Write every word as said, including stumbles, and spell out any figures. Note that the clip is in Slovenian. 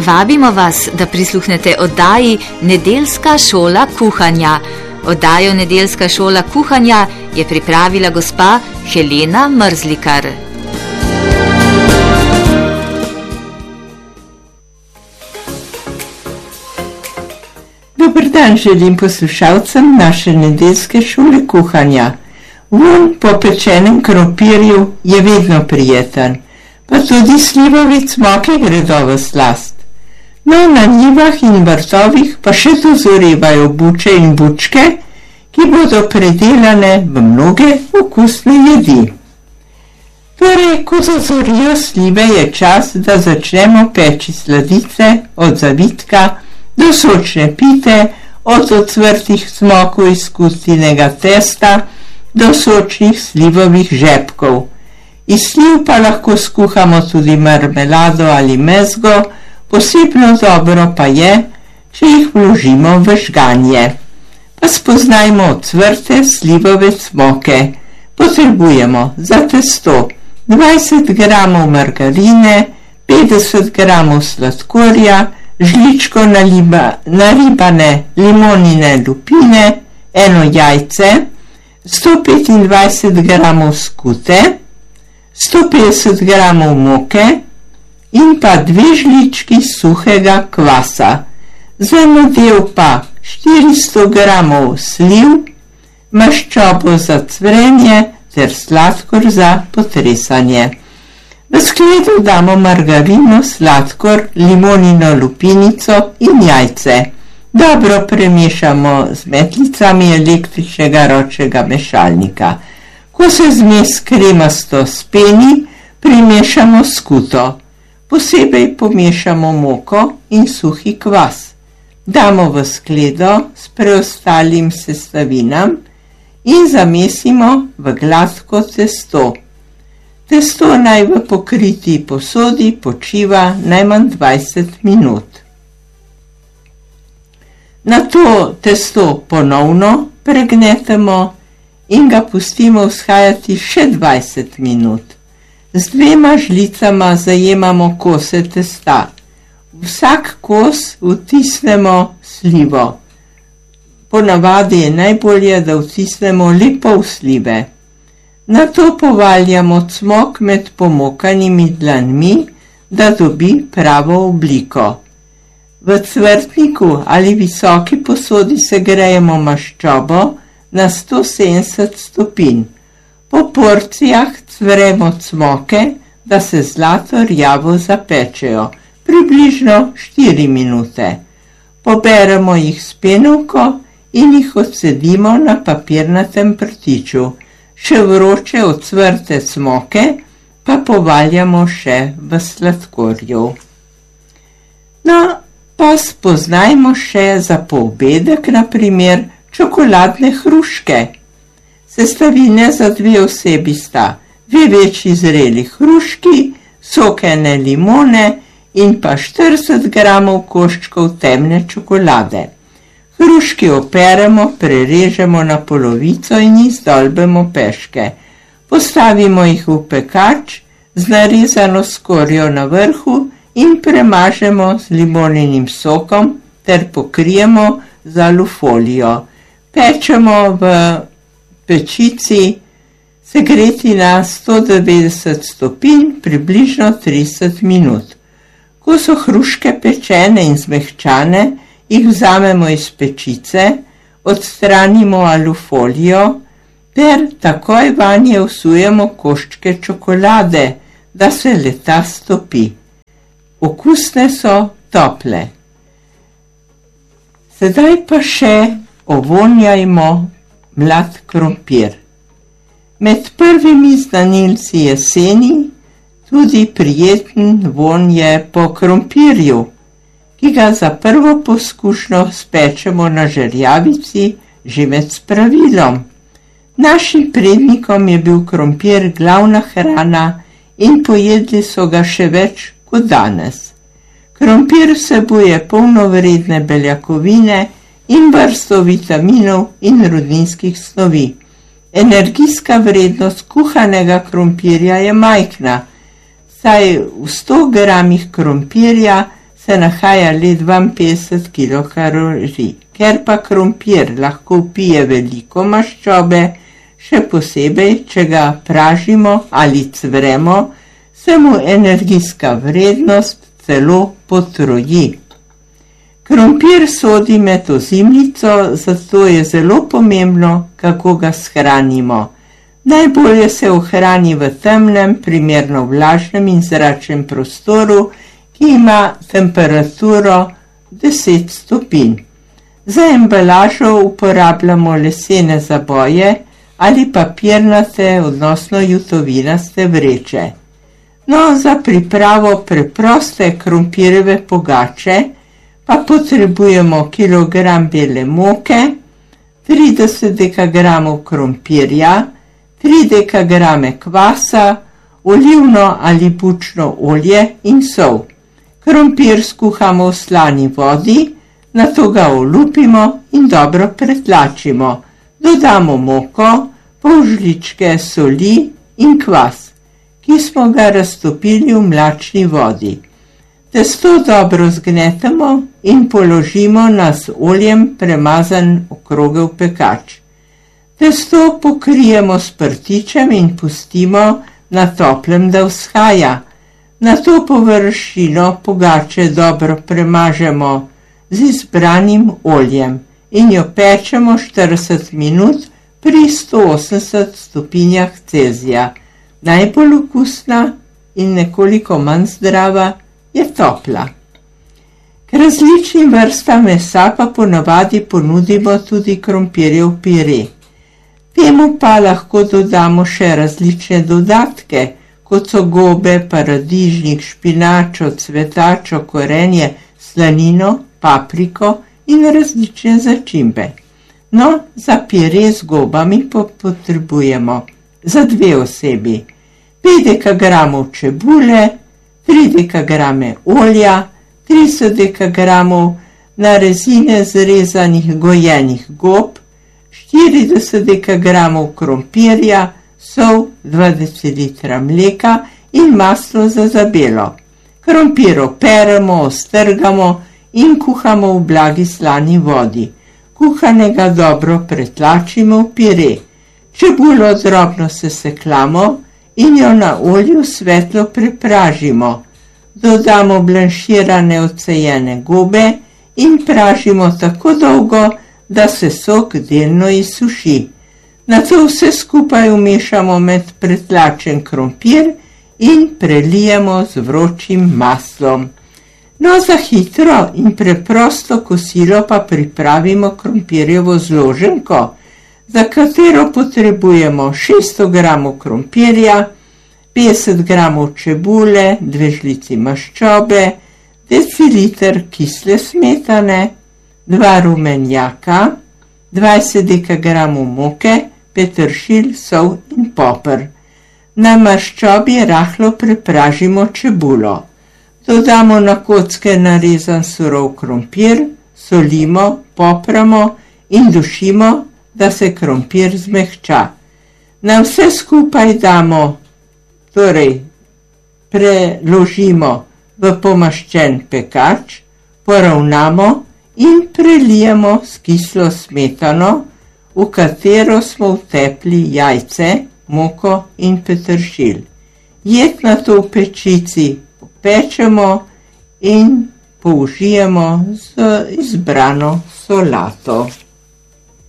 Vabimo vas, da prisluhnete oddaji Nedeljska šola kuhanja. Oddajo Nedeljska šola kuhanja je pripravila gospa Helena Mrzlikar. Dober dan želim poslušalcem naše Nedeljske šole kuhanja. Vonj po pečenem krompirju je vedno prijeten, pa tudi slivove cmoke gredo v slast. No, na njivah in vrtovih pa še dozorevajo buče in bučke, ki bodo predelane v mnoge okusne jedi. Torej, ko dozorijo slive, je čas, da začnemo peči sladice od zavitka do sočne pite, od ocvrtih cmokov iz kustinega testa do sočnih slivovih žepkov. Iz sliv pa lahko skuhamo tudi marmelado ali mezgo, posebno dobro pa je, če jih vložimo v žganje. Pa spoznajmo ocvrte slivove cmoke. Potrebujemo za testo dvajset gramov margarine, petdeset gramov sladkorja, žličko naliba, naribane limonine lupine, eno jajce, sto petindvajset gramov skute, sto petdeset gramov moke in pa dve žlički suhega kvasa. Za nadev pa štiristo gramov sliv, maščobo za cvrenje ter sladkor za potresanje. V skledo damo margarino, sladkor, limonino lupinico in jajce. Dobro premešamo z metlicami električnega ročnega mešalnika. Ko se zmes kremasto speni, primešamo skuto. Posebej pomešamo moko in suhi kvas. Damo v skledo s preostalim sestavinam in zamesimo v gladko testo. Testo naj v pokriti posodi počiva najmanj dvajset minut. Nato testo ponovno pregnetemo in ga pustimo vzhajati še dvajset minut. Z dvema žlicama zajemamo kose testa. Vsak kos vtisnemo slivo. Ponavadi je najbolje, da vtisnemo le pol slive. Nato povaljamo cmok med pomokanimi dlanmi, da dobi pravo obliko. V cvrtniku ali visoki posodi segrejemo maščobo na sto sedemdeset stopinj. Po porcijah cvremo cmoke, da se zlato rjavo zapečejo, približno štiri minute. Poberemo jih s penovko in jih odcedimo na papirnatem prtiču. Še vroče ocvrte cmoke pa povaljamo še v sladkorju. No, pa spoznajmo še za poobedek, na primer, čokoladne hruške. Sestavine za dve osebi sta dve večji zreli hruški, sok ene limone in pa štirideset gramov koščkov temne čokolade. Hruški operemo, prerežemo na polovico in jih zdolbemo peške. Postavimo jih v pekač z narezano skorjo na vrhu in premažemo z limoninim sokom ter pokrijemo z alufolijo. Pečemo v pečici segreti na sto devetdeset stopinj približno trideset minut. Ko so hruške pečene in zmehčane, jih vzamemo iz pečice, odstranimo alufolijo ter takoj vanje vsujemo koščke čokolade, da se leta stopi. Okusne so, tople. Sedaj pa še ovonjajmo mlad krompir. Med prvimi znanilci jeseni tudi prijeten vonj je po krompirju, ki ga za prvo poskušnjo spečemo na žerjavici že med spravilom. Našim prednikom je bil krompir glavna hrana in pojedli so ga še več kot danes. Krompir vsebuje polnovredne beljakovine in vrsto vitaminov in rudninskih snovi. Energijska vrednost kuhanega krompirja je majhna, saj v sto gramih krompirja se nahaja le dvainpetdeset kilokalorij. Ker pa krompir lahko pije veliko maščobe, še posebej, če ga pražimo ali cvremo, se mu energijska vrednost celo potroji. Krompir sodi med ozimnico, zato je zelo pomembno, kako ga shranimo. Najbolje se ohrani v temnem, primerno vlažnem in zračnem prostoru, ki ima temperaturo deset stopinj. Za embalažo uporabljamo lesene zaboje ali papirnate, odnosno jutovinaste vreče. No, za pripravo preproste krompirjeve pogače pa potrebujemo kilogram bele moke, trideset dekagramov krompirja, tri dekagrame kvasa, olivno ali bučno olje in sol. Krompir skuhamo v slani vodi, nato ga olupimo in dobro pretlačimo. Dodamo moko, pol žličke soli in kvas, ki smo ga raztopili v mlačni vodi. Testo dobro zgnetemo in položimo na z oljem premazan okrogel pekač. Testo pokrijemo s prtičem in pustimo na toplem, da vzhaja. Na to površino pogače dobro premažemo z izbranim oljem in jo pečemo štirideset minut pri sto osemdeset stopinjah Celzija. Najbolj okusna in nekoliko manj zdrava je topla. K različnim vrstam mesa pa ponavadi ponudimo tudi krompirjev pire. Temu pa lahko dodamo še različne dodatke, kot so gobe, paradižnik, špinačo, cvetačo, korenje, slanino, papriko in različne začimbe. No, za pire z gobami pa potrebujemo za dve osebi pet dekagramov čebule, tri dekagrame olja, trideset dekagramov na rezine zrezanih gojenih gob, štirideset dekagramov krompirja, sol, dva decilitra mleka in maslo za zabelo. Krompir operemo, ostrgamo in kuhamo v blagi slani vodi. Kuhanega dobro pretlačimo v pire. Čebulo drobno sesekljamo in jo na olju svetlo prepražimo. Dodamo blanširane odsejene gobe in pražimo tako dolgo, da se sok delno izsuši. Nato vse skupaj umešamo med pretlačen krompir in prelijemo z vročim maslom. No, za hitro in preprosto kosilo pa pripravimo krompirjevo zloženko, za katero potrebujemo šeststo gramov krompirja, petdeset gramov čebule, dve žlici maščobe, deciliter kisle smetane, dva rumenjaka, dvajset dekagramov moke, peteršilj, sol in poper. Na maščobi rahlo prepražimo čebulo. Dodamo na kocke narezan surov krompir, solimo, popramo in dušimo, da se krompir zmehča. Na vse skupaj damo, torej preložimo v pomaščen pekač, poravnamo in prelijemo s kislo smetano, v katero smo vtepli jajce, moko in peteršilj. Jed nato v pečici popečemo in použijemo z izbrano solato.